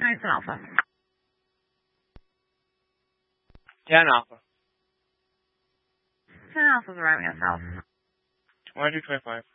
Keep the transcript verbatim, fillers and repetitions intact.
It's an alpha. ten alpha. ten alpha's arriving at south. one two twenty-five.